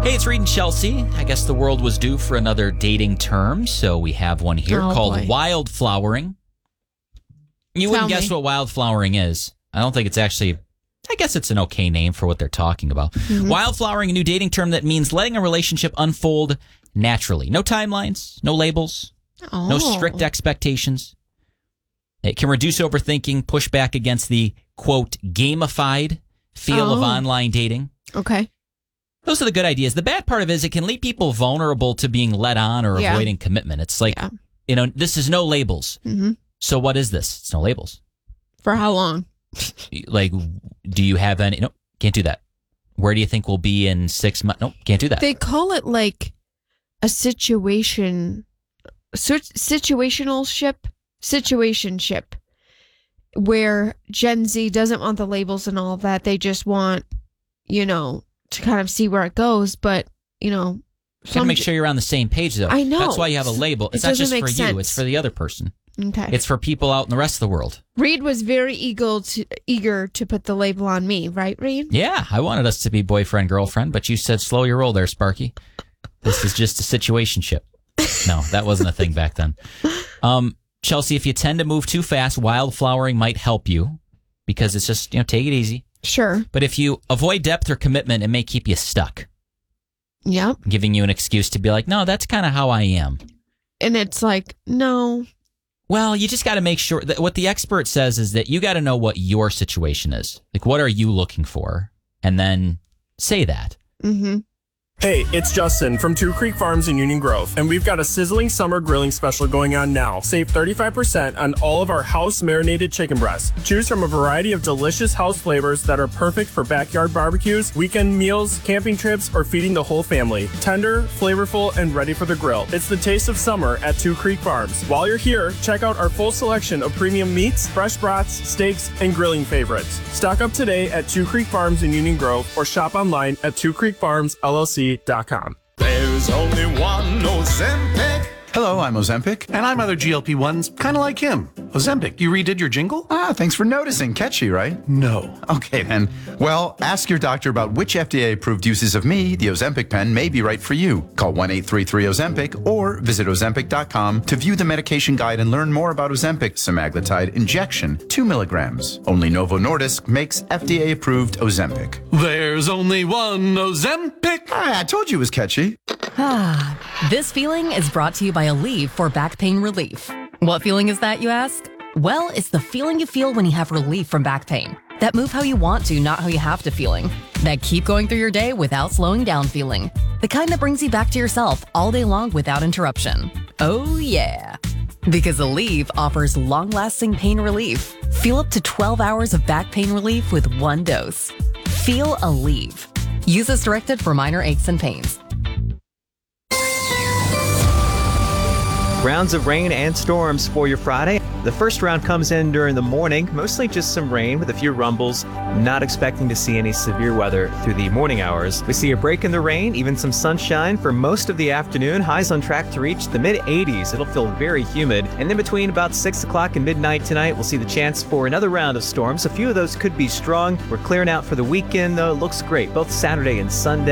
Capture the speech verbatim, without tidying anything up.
Hey, it's Reed and Chelsea. I guess the world was due for another dating term, so we have one here oh, called boy. wildflowering. You Tell wouldn't guess me. what wildflowering is. I don't think it's actually... I guess it's an okay name for what they're talking about. Mm-hmm. Wildflowering, a new dating term that means letting a relationship unfold naturally. No timelines, no labels, oh. no strict expectations. It can reduce overthinking, push back against the, quote, gamified feel oh. of online dating. Okay. Those are the good ideas. The bad part of it is it can leave people vulnerable to being led on or yeah. avoiding commitment. It's like, yeah. you know, this is no labels. Mm-hmm. So what is this? It's no labels. For how long? Like, do you have any? No, can't do that. Where do you think we'll be in six months? No, can't do that. They call it like a situation, situational ship, situationship, where Gen Z doesn't want the labels and all of that. They just want, you know, to kind of see where it goes. But, you know, you gotta make sure you're on the same page, though. I know. That's why you have a label. It's it not just make for sense. you. It's for the other person. Okay. It's for people out in the rest of the world. Reed was very eager to, eager to put the label on me, right, Reed? Yeah, I wanted us to be boyfriend, girlfriend, but you said slow your roll there, Sparky. This is just a situationship. No, that wasn't a thing back then. Um, Chelsea, if you tend to move too fast, wildflowering might help you because it's just, you know, take it easy. Sure. But if you avoid depth or commitment, it may keep you stuck. Yep. Giving you an excuse to be like, no, that's kind of how I am. And it's like, no. Well, you just got to make sure that what the expert says is that you got to know what your situation is. Like, what are you looking for? And then say that. Mm-hmm. Hey, it's Justin from Two Creek Farms in Union Grove, and we've got a sizzling summer grilling special going on now. Save thirty-five percent on all of our house marinated chicken breasts. Choose from a variety of delicious house flavors that are perfect for backyard barbecues, weekend meals, camping trips, or feeding the whole family. Tender, flavorful, and ready for the grill. It's the taste of summer at Two Creek Farms. While you're here, check out our full selection of premium meats, fresh brats, steaks, and grilling favorites. Stock up today at Two Creek Farms in Union Grove or shop online at two creek farms l l c dot com. There's only one Ozempic. Hello, I'm Ozempic, and I'm other G L P ones, kind of like him. Ozempic, you redid your jingle? Ah, thanks for noticing. Catchy, right? No. Okay, then. Well, ask your doctor about which F D A-approved uses of me, the Ozempic pen, may be right for you. Call one eight three three Ozempic or visit ozempic dot com to view the medication guide and learn more about Ozempic semaglutide injection, two milligrams. Only Novo Nordisk makes F D A-approved Ozempic. There's only one Ozempic. Ah, I told you it was catchy. Ah, this feeling is brought to you by Aleve for back pain relief. What feeling is that, you ask? Well, it's the feeling you feel when you have relief from back pain. That move how you want to, not how you have to feeling. That keep going through your day without slowing down feeling. The kind that brings you back to yourself all day long without interruption. Oh yeah. Because Aleve offers long-lasting pain relief. Feel up to twelve hours of back pain relief with one dose. Feel Aleve. Use as directed for minor aches and pains. Rounds of rain and storms for your Friday. The first round comes in during the morning, mostly just some rain with a few rumbles. Not expecting to see any severe weather through the morning hours. We see a break in the rain, even some sunshine for most of the afternoon. Highs on track to reach the mid eighties. It'll feel very humid. And then between about six o'clock and midnight tonight, we'll see the chance for another round of storms. A few of those could be strong. We're clearing out for the weekend, though. It looks great, both Saturday and Sunday.